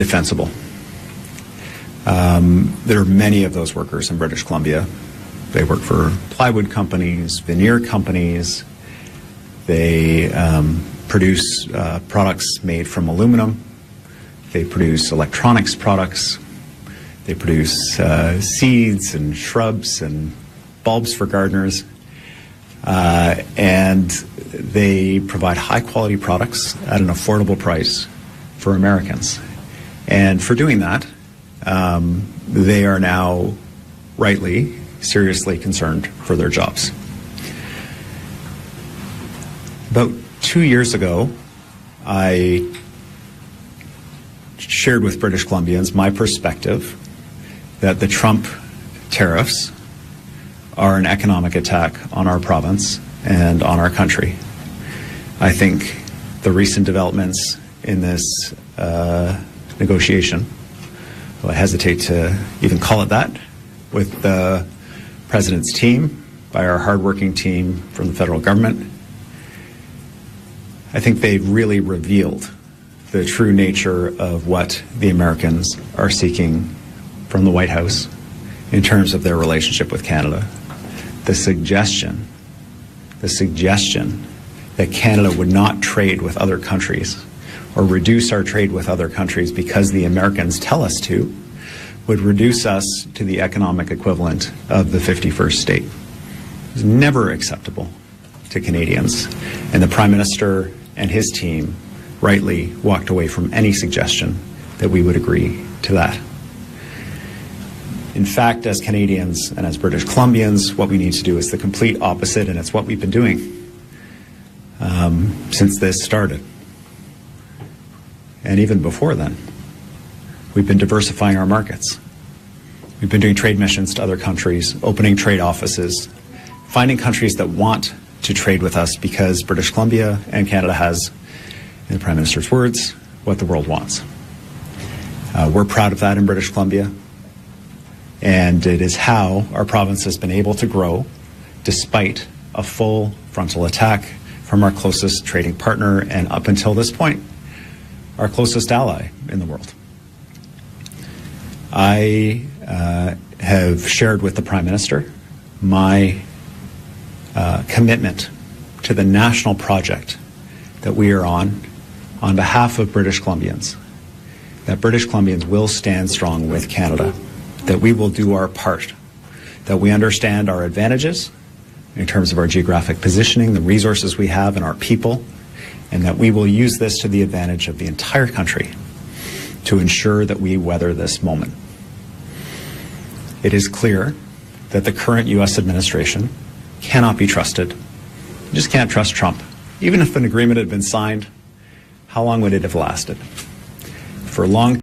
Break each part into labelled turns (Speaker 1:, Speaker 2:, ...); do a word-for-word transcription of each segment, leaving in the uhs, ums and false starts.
Speaker 1: defensible. Um, there are many of those workers in British Columbia. They work for plywood companies, veneer companies. They um, produce uh, products made from aluminum. They produce electronics products. They produce uh, seeds and shrubs and bulbs for gardeners. Uh, and they provide high-quality products at an affordable price for Americans. And for doing that, um, they are now rightly, seriously concerned for their jobs. About two years ago, I shared with British Columbians my perspective that the Trump tariffs are an economic attack on our province and on our country. I think the recent developments in this uh, negotiation, well, I hesitate to even call it that, with the President's team, by our hardworking team from the federal government, I think they've really revealed the true nature of what the Americans are seeking from the White House in terms of their relationship with Canada. The suggestion, the suggestion that Canada would not trade with other countries or reduce our trade with other countries because the Americans tell us to, would reduce us to the economic equivalent of the fifty-first state. It was never acceptable to Canadians. And the Prime Minister and his team rightly walked away from any suggestion that we would agree to that. In fact, as Canadians and as British Columbians, what we need to do is the complete opposite, and it's what we've been doing um, since this started. And even before then, we've been diversifying our markets. We've been doing trade missions to other countries, opening trade offices, finding countries that want to trade with us because British Columbia and Canada has, in the Prime Minister's words, what the world wants. Uh, we're proud of that in British Columbia, and it is how our province has been able to grow despite a full frontal attack from our closest trading partner and, up until this point, our closest ally in the world. I uh, have shared with the Prime Minister my uh, commitment to the national project that we are on on behalf of British Columbians, that British Columbians will stand strong with Canada, that we will do our part, that we understand our advantages in terms of our geographic positioning, the resources we have, and our people, and that we will use this to the advantage of the entire country to ensure that we weather this moment. It is clear that the current U S administration cannot be trusted. You just can't trust Trump. Even if an agreement had been signed, how long would it have lasted? For a long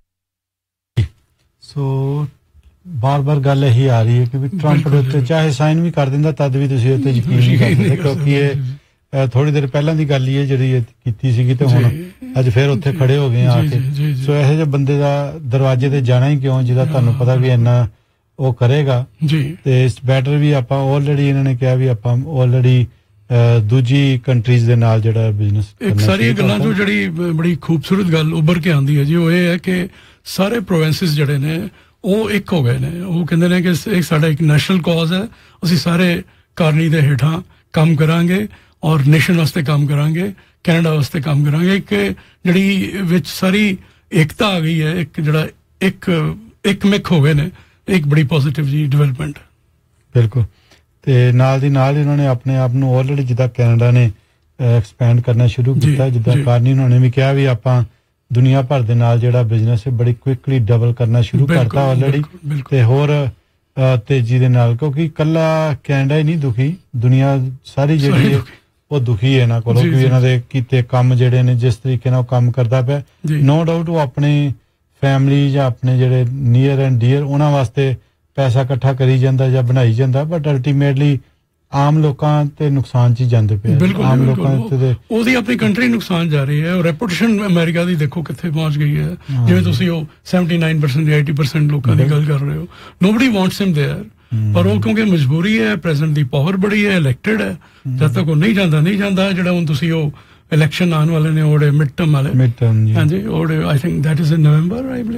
Speaker 2: So बार बार गल यही आ रही है कि भी Trump ਦੇ ਉੱਤੇ ਚਾਹੇ sign ਵੀ ਕਰ ਦਿੰਦਾ ਤਦ ਵੀ ਤੁਸੀਂ ਉੱਤੇ ਯਕੀਨ ਨਹੀਂ ਕਰਦੇ ਕਿਉਂਕਿ ਇਹ ਥੋੜੀ ਦੇਰ ਪਹਿਲਾਂ ਦੀ ਗੱਲ ਹੀ ਹੈ ਜਿਹੜੀ ਇਹ ਕੀਤੀ ਸੀਗੀ ਤੇ ਹੁਣ ਅੱਜ ਫੇਰ ਉੱਥੇ ਖੜੇ ਹੋ ਗਏ ਆ ਕੇ ਸੋ ਇਹੋ ਜਿਹੇ ਬੰਦੇ ਦਾ ਦਰਵਾਜ਼ੇ ਤੇ ਜਾਣਾ ਹੀ ਕਿਉਂ ਜਿਹਦਾ ਤੁਹਾਨੂੰ ਪਤਾ ਵੀ ਇੰਨਾ ਉਹ ਕਰੇਗਾ ਤੇ ਇਸ ਬੈਟਰ ਵੀ ਆਪਾਂ ਆਲਰੇਡੀ ਇਹਨਾਂ ਨੇ ਕਿਹਾ ਵੀ ਆਪਾਂ ਆਲਰੇਡੀ ਦੂਜੀ ਕੰਟਰੀਜ਼ ਦੇ ਨਾਲ ਜਿਹੜਾ ਬਿਜ਼ਨਸ
Speaker 3: ਇੱਕ ਸਾਰੀ ਗੱਲਾਂ ਤੋਂ ਜਿਹੜੀ ਬੜੀ ਖੂਬਸੂਰਤ ਗੱਲ ਉੱਭਰ ਕੇ ਆਉਂਦੀ ਹੈ ਜੀ ਉਹ ਇਹ ਹੈ ਕਿ ਸਾਰੇ ਪ੍ਰੋਵਿੰਸਸ ਜਿਹੜੇ ਨੇ ਉਹ ਇੱਕ ਹੋ ਗਏ ਨੇ ਉਹ ਕਹਿੰਦੇ ਨੇ ਕਿ ਇੱਕ ਸਾਡਾ ਇੱਕ ਨੈਸ਼ਨਲ ਕਾਜ਼ ਹੈ ਅਸੀਂ ਸਾਰੇ ਕਾਰਨੀ ਦੇ ਹੇਠਾਂ ਕੰਮ ਕਰਾਂਗੇ ਔਰ ਨੇਸ਼ਨ ਵਾਸਤੇ ਕੰਮ ਕਰਾਂਗੇ ਕੈਨੇਡਾ ਵਾਸਤੇ ਕੰਮ ਕਰਾਂਗੇ ਇੱਕ ਜਿਹੜੀ ਵਿੱਚ ਸਾਰੀ ਏਕਤਾ ਆ ਗਈ ਹੈ ਇੱਕ ਜਿਹੜਾ ਇੱਕ ਇੱਕ ਮਿਕ ਹੋ ਗਏ ਨੇ ਇੱਕ ਬੜੀ ਪੋਜ਼ਿਟਿਵ ਜੀ ਡਿਵੈਲਪਮੈਂਟ
Speaker 2: ਬਿਲਕੁਲ ਤੇ ਨਾਲ ਦੀ ਨਾਲ ਇਹਨਾਂ ਨੇ ਆਪਣੇ ਆਪ ਨੂੰ ਆਲਰੇਡੀ ਜਿੱਦਾਂ ਕੈਨੇਡਾ ਨੇ ਐਕਸਪੈਂਡ ਕਰਨਾ ਸ਼ੁਰੂ ਕੀਤਾ ਜਿੱਦਾਂ ਕਾਰਨੀ ਉਹਨਾਂ ਨੇ ਵੀ ਕਿਹਾ ਵੀ ਆਪਾਂ ਦੁਨੀਆ ਭਰ ਦੇ ਨਾਲ ਜਿਹੜਾ ਬਿਜ਼ਨਸ ਹੈ ਬੜੀ ਕੁਇਕਲੀ ਡਬਲ ਕਰਨਾ ਸ਼ੁਰੂ ਕਰਤਾ ਆਲਰੇਡੀ ਤੇ ਹੋਰ ਤੇਜ਼ੀ ਦੇ ਨਾਲ ਕਿਉਂਕਿ ਇਕੱਲਾ ਕੈਨੇਡਾ ਹੀ ਨਹੀਂ ਦੁਖੀ ਦੁਨੀਆ ਸਾਰੀ ਜਿਹੜੀ ਉਹ ਦੁਖੀ ਹੈ ਨਾ ਕੋਲੋਂ ਕਿ ਇਹਨਾਂ ਦੇ ਕੀਤੇ ਕੰਮ ਜਿਹੜੇ ਨੇ ਜਿਸ ਤਰੀਕੇ ਨਾਲ ਉਹ ਕੰਮ ਕਰਦਾ ਪਿਆ ਨੋ ਡਾਊਟ ਉਹ ਆਪਣੇ ਫੈਮਿਲੀ ਜਾਂ ਆਪਣੇ ਜਿਹੜੇ ਨੀਅਰ ਐਂਡ ਡੀਅਰ ਉਹਨਾਂ ਵਾਸਤੇ ਪੈਸਾ ਇਕੱਠਾ ਕਰੀ ਜਾਂਦਾ ਜਾਂ ਬਣਾਈ ਜਾਂਦਾ ਬਟ ਅਲਟੀਮੇਟਲੀ ਆਮ ਲੋਕਾਂ ਤੇ ਨੁਕਸਾਨ ਚ ਜਾਂਦੇ ਪਏ ਆਮ ਲੋਕਾਂ ਤੇ
Speaker 3: ਉਹਦੀ ਆਪਣੀ ਕੰਟਰੀ ਨੁਕਸਾਨ ਜਾ ਰਹੀ ਹੈ ਔਰ ਰੈਪੂਟੇਸ਼ਨ ਅਮਰੀਕਾ ਦੀ ਦੇਖੋ ਕਿੱਥੇ ਪਹੁੰਚ ਗਈ ਹੈ ਜਿਵੇਂ ਤੁਸੀਂ ਉਹ seventy-nine percent ਜਾਂ eighty percent ਲੋਕਾਂ ਦੀ ਗੱਲ ਕਰ ਰਹੇ ਹੋ ਨੋਬਡੀ ਵਾਂਟਸ ਹਿਮ देयर ਪਰ ਉਹ ਕਿਉਂਕਿ ਮਜਬੂਰੀ ਹੈ ਪ੍ਰੈਜ਼ੀਡੈਂਟ ਦੀ ਪਾਵਰ ਬੜੀ ਹੈ ਇਲੈਕਟਡ ਹੈ ਜਦ ਤੱਕ ਉਹ ਨਹੀਂ ਜਾਂਦਾ ਨਹੀਂ ਜਾਂਦਾ ਜਿਹੜਾ ਹੁਣ ਤੁਸੀਂ ਉਹ ਇਲੈਕਸ਼ਨ ਆਉਣ ਵਾਲੇ ਨੇ ਉਹਦੇ ਮਿਡ ਟਰਮ ਵਾਲੇ
Speaker 2: ਮਿਡ ਟਰਮ ਜੀ
Speaker 3: ਹਾਂਜੀ ਉਹਦੇ I think that is in November I